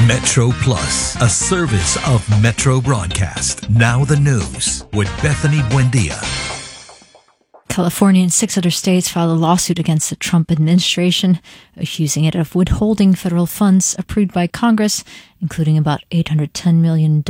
Metro Plus, a service of Metro Broadcast. Now the news with Bethany Buendia. California and 6 other states filed a lawsuit against the Trump administration, accusing it of withholding federal funds approved by Congress, including about $810 million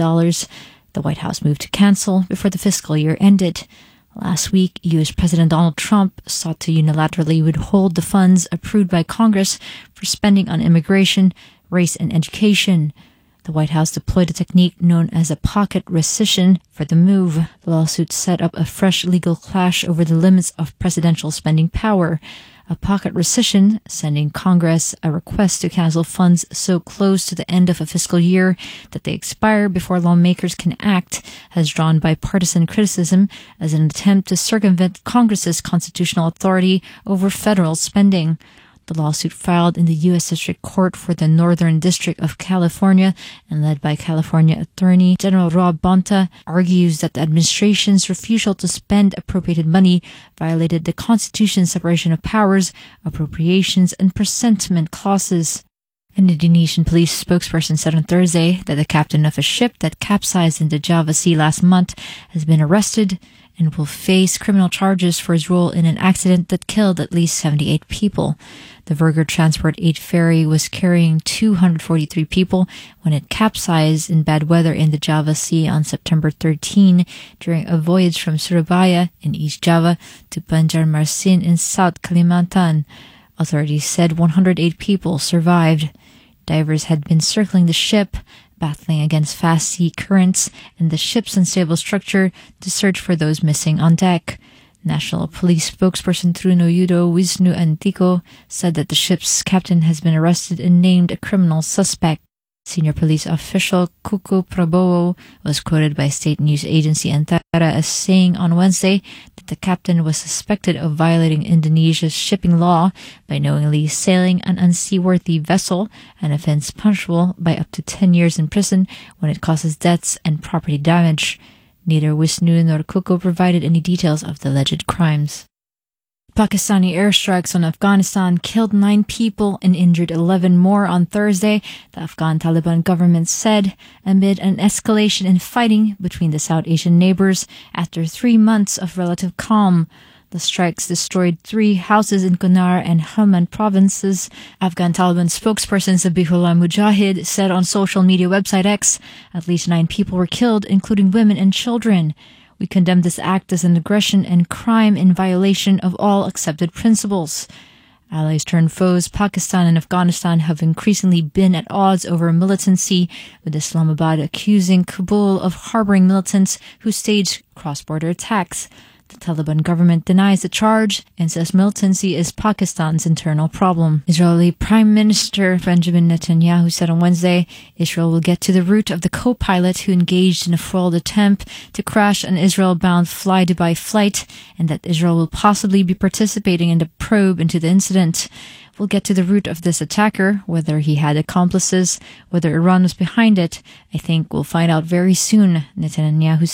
the White House moved to cancel before the fiscal year ended. Last week, U.S. President Donald Trump sought to unilaterally withhold the funds approved by Congress for spending on immigration, race, and education. The White House deployed a technique known as a pocket rescission for the move. The lawsuit set up a fresh legal clash over the limits of presidential spending power. A pocket rescission, sending Congress a request to cancel funds so close to the end of a fiscal year that they expire before lawmakers can act, has drawn bipartisan criticism as an attempt to circumvent Congress's constitutional authority over federal spending. The lawsuit, filed in the U.S. District Court for the Northern District of California and led by California Attorney General Rob Bonta, argues that the administration's refusal to spend appropriated money violated the Constitution's separation of powers, appropriations, and presentment clauses. An Indonesian police spokesperson said on Thursday that the captain of a ship that capsized in the Java Sea last month has been arrested and will face criminal charges for his role in an accident that killed at least 78 people. The Virgo Transport 8 ferry was carrying 243 people when it capsized in bad weather in the Java Sea on September 13 during a voyage from Surabaya in East Java to Banjarmasin in South Kalimantan. Authorities said 108 people survived. Divers had been circling the ship, battling against fast sea currents and the ship's unstable structure to search for those missing on deck. National Police spokesperson Truno Yudo Wisnu Antiko said that the ship's captain has been arrested and named a criminal suspect. Senior police official Kuku Prabowo was quoted by state news agency Antara as saying on Wednesday that the captain was suspected of violating Indonesia's shipping law by knowingly sailing an unseaworthy vessel, an offense punishable by up to 10 years in prison when it causes deaths and property damage. Neither Wisnu nor Kuku provided any details of the alleged crimes. Pakistani airstrikes on Afghanistan killed 9 people and injured 11 more on Thursday, the Afghan Taliban government said, amid an escalation in fighting between the South Asian neighbors after 3 months of relative calm. The strikes destroyed 3 houses in Kunar and Helmand provinces. Afghan Taliban spokesperson Zabihullah Mujahid said on social media website X, at least 9 people were killed, including women and children. We condemn this act as an aggression and crime in violation of all accepted principles. Allies turned foes, Pakistan and Afghanistan have increasingly been at odds over militancy, with Islamabad accusing Kabul of harboring militants who staged cross-border attacks. The Taliban government denies the charge and says militancy is Pakistan's internal problem. Israeli Prime Minister Benjamin Netanyahu said on Wednesday Israel will get to the root of the co-pilot who engaged in a foiled attempt to crash an Israel-bound fly-Dubai flight, and that Israel will possibly be participating in the probe into the incident. We'll get to the root of this attacker, whether he had accomplices, whether Iran was behind it. I think we'll find out very soon, Netanyahu